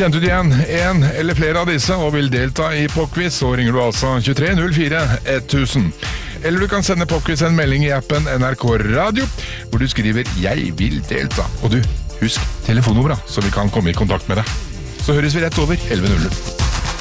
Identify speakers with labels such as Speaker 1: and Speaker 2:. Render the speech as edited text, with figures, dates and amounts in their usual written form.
Speaker 1: Kjente du igjen en eller flere av disse og vil delta i popquiz, så ringer du altså 23 04 1000. Eller du kan sende popquiz en melding i appen NRK Radio, hvor du skriver «Jeg vil delta». Og du, husk telefonnummeret, så vi kan komme i kontakt med deg. Så høres vi rett over 11.00.